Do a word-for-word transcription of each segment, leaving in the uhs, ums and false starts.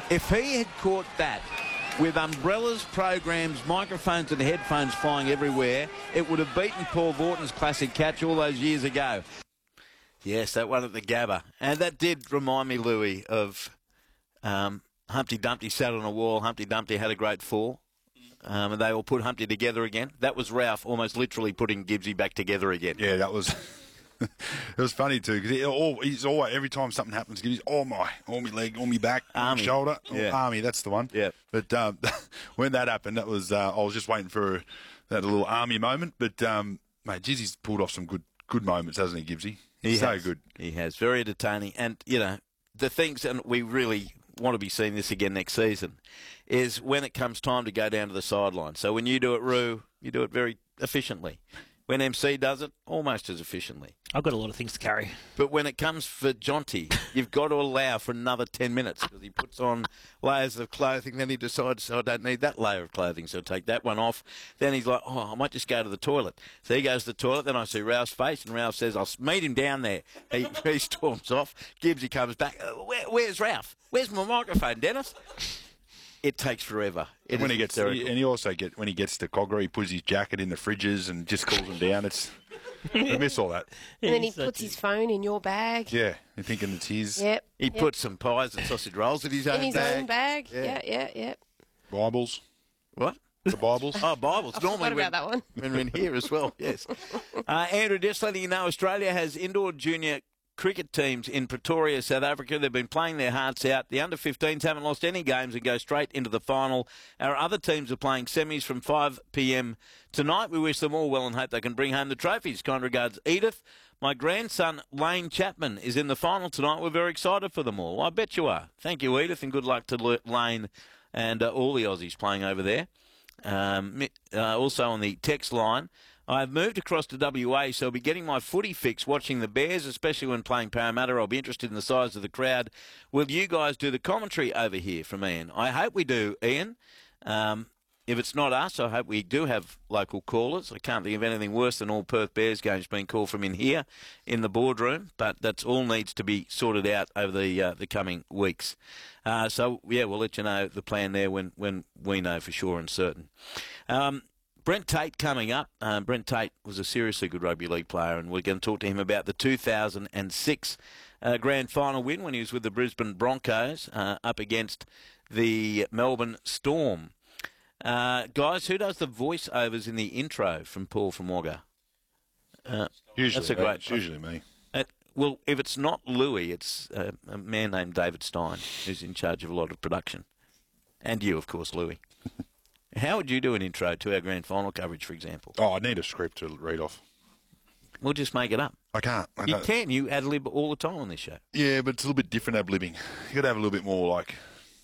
If he had caught that with umbrellas, programs, microphones and headphones flying everywhere, it would have beaten Paul Vorton's classic catch all those years ago. Yes, that one at the Gabba. And that did remind me, Louis, of um, Humpty Dumpty sat on a wall. Humpty Dumpty had a great fall. Um, and they all put Humpty together again. That was Ralph almost literally putting Gibbsy back together again. Yeah, that was... it was funny too because he he's always every time something happens, he's oh my, oh my leg, oh my back, Army. shoulder, Yeah. oh, army. That's the one. Yeah. But um, when that happened, that was uh, I was just waiting for that little army moment. But um, mate, Gizzy's pulled off some good good moments, hasn't he, Gibbsy? He's He so has. good. He has. Very entertaining. And, you know, the things, and we really want to be seeing this again next season, is when it comes time to go down to the sideline. So when you do it, Roo, you do it very efficiently. When M C does it, almost as efficiently. I've got a lot of things to carry. But when it comes for Jonty, you've got to allow for another ten minutes because he puts on layers of clothing. Then he decides, oh, I don't need that layer of clothing, so I'll take that one off. Then he's like, oh, I might just go to the toilet. So he goes to the toilet. Then I see Ralph's face, and Ralph says, I'll meet him down there. He, he storms off. Gibbsy comes back. Where, where's Ralph? Where's my microphone, Dennis? It takes forever. It when is he gets, hysterical. and he also get when he gets to Cogra, he puts his jacket in the fridges and just cools him down. It's I miss all that. And then he He's such puts a- his phone in your bag. Yeah, you're thinking it's his. Yep. He yep. puts some pies and sausage rolls in his own in his bag. own bag. Yeah. Yeah, yeah, yeah. Bibles, What? the Bibles. Oh, Bibles. I Normally forgot when, about that one. when we're in here as well, yes. Uh, Andrew, just letting you know, Australia has indoor junior cricket teams in Pretoria, South Africa. They've been playing their hearts out. The under fifteens haven't lost any games and go straight into the final. Our other teams are playing semis from five p m tonight. We wish them all well and hope they can bring home the trophies. Kind regards, Edith. My grandson, Lane Chapman, is in the final tonight. We're very excited for them all. I bet you are. Thank you, Edith, and good luck to Le- Lane and uh, all the Aussies playing over there. Um, mi- uh, also on the text line, I've moved across to W A, so I'll be getting my footy fix watching the Bears, especially when playing Parramatta. I'll be interested in the size of the crowd. Will you guys do the commentary over here from Ian? I hope we do, Ian. Um, if it's not us, I hope we do have local callers. I can't think of anything worse than all Perth Bears games being called from in here in the boardroom, but that's all needs to be sorted out over the uh, the coming weeks. Uh, so, yeah, we'll let you know the plan there when, when we know for sure and certain. Um, Brent Tate coming up. Um, Brent Tate was a seriously good rugby league player, and we're going to talk to him about the two thousand six uh, grand final win when he was with the Brisbane Broncos uh, up against the Melbourne Storm. Uh, guys, who does the voiceovers in the intro from Paul from Wagga? Uh, Usually, that's a mate. great. It's usually me. Uh, well, if it's not Louis, it's uh, a man named David Stein who's in charge of a lot of production. And you, of course, Louis. How would you do an intro to our grand final coverage, for example? Oh, I need a script to read off. We'll just make it up. I can't. I You don't- can. You ad lib all the time on this show. Yeah, but it's a little bit different ad libbing. You got to have a little bit more like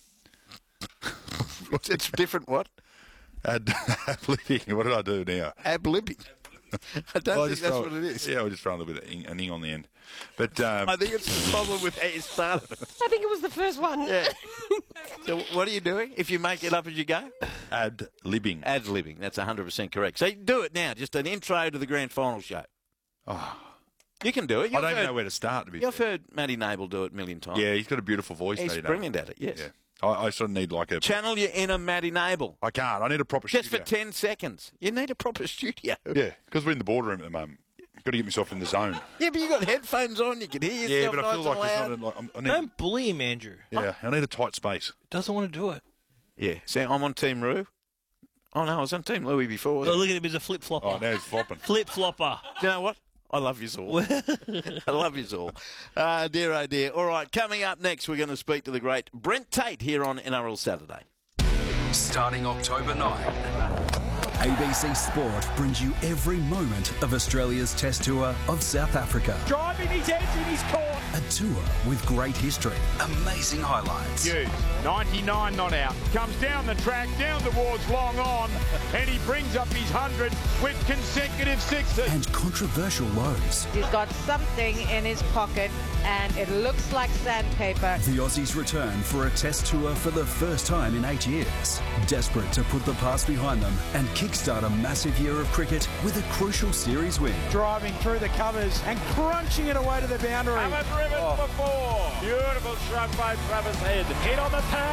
It's different what? ad libbing. What did I do now? Ad libbing. I don't Well, I think just that's throw- what it is. Yeah, I just throw a little bit of ing, an ing on the end. But um, I think it's the problem with how you started. I think it was the first one. Yeah. So what are you doing if you make it up as you go? ad libbing. Ad libbing. That's one hundred percent correct. So do it now. Just an intro to the grand final show. Oh, You can do it. I You've don't heard, know where to start. To be You've fair. heard Matty Nable do it a million times. Yeah, he's got a beautiful voice. He's Matty Nable. brilliant at it, yes. Yeah, I, I sort of need like a. Channel your inner Matty Nable. I can't. I need a proper Just studio. for ten seconds. You need a proper studio. Yeah, because we're in the boardroom at the moment. Got to get myself in the zone. Yeah, but you got headphones on. You can hear yourself Yeah, but I nice feel like and there's loud. not. A, like, I'm- I need, Don't bully him, Andrew. yeah, I need a tight space. Doesn't want to do it. Yeah. See, I'm on Team Roo. Oh, no, I was on Team Louis before. Oh, wasn't look at him as a flip flopper. Oh, now he's flopping. Flip flopper. I? Do you know what? I love you all. I love you all. Uh, dear, oh dear. All right, coming up next, we're going to speak to the great Brent Tate here on N R L Saturday. Starting October ninth. A B C Sport brings you every moment of Australia's Test Tour of South Africa. Driving his edge in his court. A tour with great history, amazing highlights, Hughes, ninety-nine not out. Comes down the track, down towards long on, and he brings up his hundred with consecutive sixes. and controversial lows. He's got something in his pocket and it looks like sandpaper. The Aussies return for a Test Tour for the first time in eight years. Desperate to put the past behind them and kickstart a massive year of cricket with a crucial series win. Driving through the covers and crunching it away to the boundary. Haven't driven before. Beautiful shot by Travis Head. Hit on the pad.